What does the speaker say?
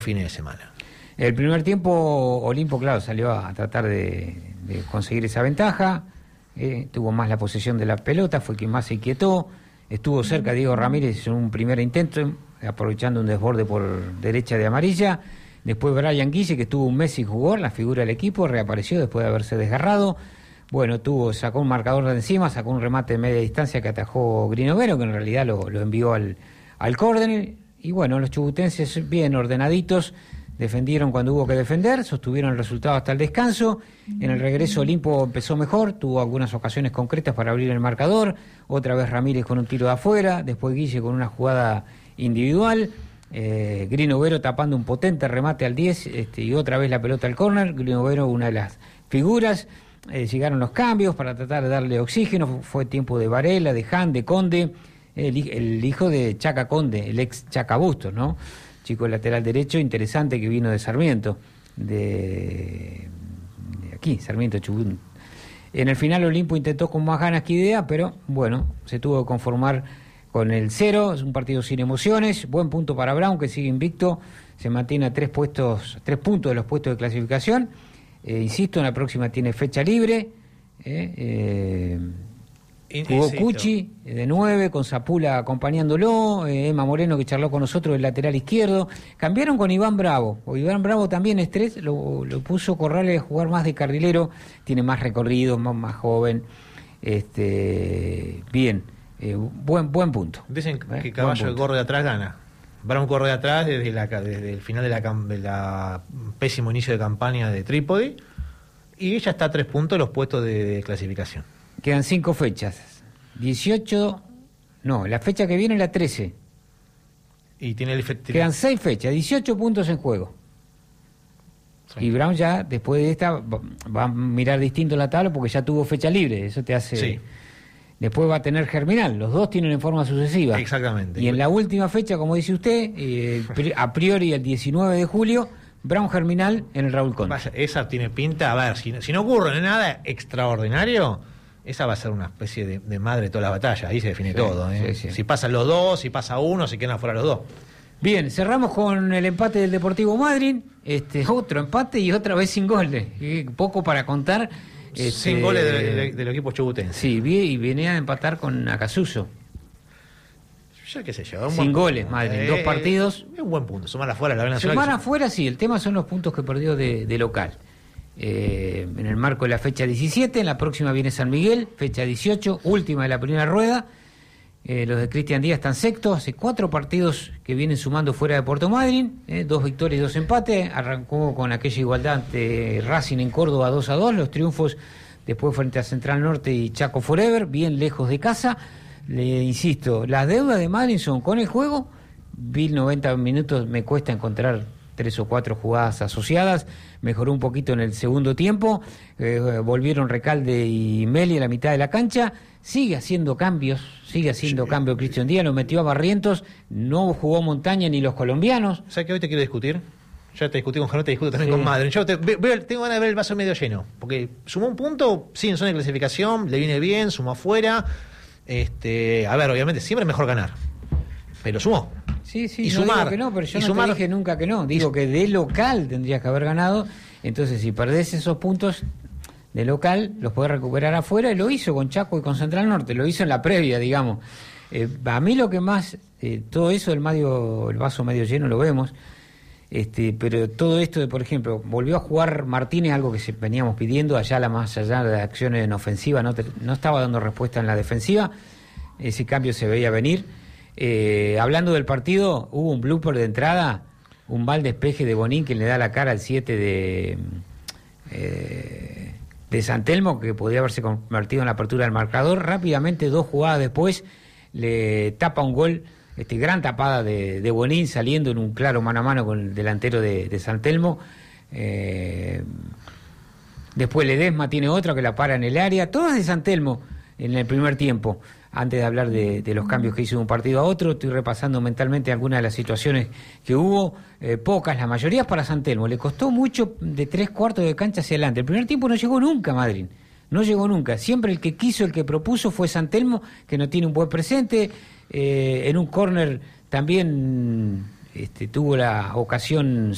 fines de semana. El primer tiempo, Olimpo, claro, salió a tratar de conseguir esa ventaja, tuvo más la posesión de la pelota, fue quien más se inquietó, estuvo cerca Diego Ramírez en un primer intento, aprovechando un desborde por derecha de Amarilla. Después Brian Guille, que estuvo un mes sin jugar, la figura del equipo, reapareció después de haberse desgarrado. Bueno, sacó un marcador de encima, sacó un remate de media distancia que atajó Grinovero, que en realidad lo envió al córner. Y bueno, los chubutenses bien ordenaditos, defendieron cuando hubo que defender, sostuvieron el resultado hasta el descanso. En el regreso Olimpo empezó mejor, tuvo algunas ocasiones concretas para abrir el marcador, otra vez Ramírez con un tiro de afuera, después Guille con una jugada individual, Grinovero tapando un potente remate al 10 y otra vez la pelota al córner. Grinovero, una de las figuras. Llegaron los cambios para tratar de darle oxígeno, fue tiempo de Varela, de Han, de Conde, el hijo de Chaca Conde, el ex Chaca Bustos, ¿no? Chico lateral derecho, interesante, que vino de Sarmiento, de aquí, Sarmiento Chubut. En el final Olimpo intentó con más ganas que idea, pero bueno, se tuvo que conformar con el 0, es un partido sin emociones. Buen punto para Brown, que sigue invicto, se mantiene a 3 puntos de los puestos de clasificación. Insisto, en la próxima tiene fecha libre. Jugó Cuchi de 9, con Zapula acompañándolo, Emma Moreno, que charló con nosotros, del lateral izquierdo. Cambiaron con Iván Bravo, o Iván Bravo también estrés, lo puso Corrales a jugar más de carrilero, tiene más recorrido, más joven. Bien, buen punto. Dicen que Caballo corre de atrás gana. Brown corre de atrás desde el final de la pésimo inicio de campaña de Trípodi, y ya está a 3 puntos los puestos de clasificación. Quedan 5 fechas. 18... No, la fecha que viene es la 13. Y tiene Quedan 6 fechas, 18 puntos en juego. Sí. Y Brown ya, después de esta, va a mirar distinto la tabla porque ya tuvo fecha libre. Eso te hace... Sí. Después va a tener Germinal. Los dos tienen en forma sucesiva. Exactamente. Y en la última fecha, como dice usted, a priori el 19 de julio... Brown Germinal en el Raúl Concha. Esa tiene pinta, a ver, si no ocurre nada extraordinario, esa va a ser una especie de madre de toda la batalla, ahí se define todo. Sí. Si pasan los dos, si pasa uno, si quedan afuera los dos. Bien, cerramos con el empate del Deportivo Madryn, otro empate y otra vez sin goles, poco para contar. Sin goles del equipo chubutense. Sí, y venía a empatar con Acasuso. Ya qué sé yo. Sin goles, Madrid, 2 partidos. Es un buen punto, sumar afuera la Nacional. Sumar afuera, sí, el tema son los puntos que perdió de local. En el marco de la fecha 17, en la próxima viene San Miguel, fecha 18, última de la primera rueda. Los de Cristian Díaz están sextos, hace 4 partidos que vienen sumando fuera de Puerto Madryn, 2 victorias y 2 empates. Arrancó con aquella igualdad ante Racing en Córdoba 2-2, los triunfos después frente a Central Norte y Chaco Forever, bien lejos de casa. Le insisto, las deudas de Madryn son con el juego. Vi 90 minutos, me cuesta encontrar 3 o 4 jugadas asociadas. Mejoró un poquito en el segundo tiempo. Volvieron Recalde y Meli a la mitad de la cancha. Sigue haciendo cambios Cristian Díaz. Lo metió a Barrientos. No jugó Montaña ni los colombianos. ¿Sabes que hoy te quiero discutir? Ya te discutí con Janot, te discuto también con Madryn. Yo tengo ganas de ver el vaso medio lleno. Porque sumó un punto, sí, en zona de clasificación, le viene bien, sumó afuera. A ver, obviamente siempre es mejor ganar, pero sumó. Sí, y no sumar, digo que no, pero yo no te dije nunca que no. Digo que de local tendrías que haber ganado. Entonces, si perdés esos puntos de local, los podés recuperar afuera. Y lo hizo con Chaco y con Central Norte. Lo hizo en la previa, digamos. A mí lo que más... todo eso el vaso medio lleno lo vemos. Pero todo esto de, por ejemplo, volvió a jugar Martínez, algo que veníamos pidiendo, más allá de acciones en ofensiva, no estaba dando respuesta en la defensiva. Ese cambio se veía venir. Hablando del partido, hubo un blooper de entrada, un mal despeje de Bonín que le da la cara al 7 de San Telmo, que podría haberse convertido en la apertura del marcador. Rápidamente, 2 jugadas después, le tapa un gol. Gran tapada de Bonín, saliendo en un claro mano a mano con el delantero de San Telmo. Después Ledesma tiene otra que la para en el área. Todas de San Telmo en el primer tiempo. Antes de hablar de los cambios que hizo de un partido a otro, estoy repasando mentalmente algunas de las situaciones que hubo. Pocas, la mayoría para San Telmo. Le costó mucho de 3/4 de cancha hacia adelante. El primer tiempo no llegó nunca a Madrid. No llegó nunca. Siempre el que quiso, el que propuso fue San Telmo, que no tiene un buen presente. En un córner también tuvo la ocasión